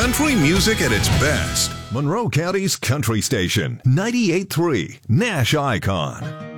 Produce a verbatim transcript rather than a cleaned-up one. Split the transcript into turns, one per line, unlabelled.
Country music at its best. Monroe County's country station, ninety-eight point three Nash Icon.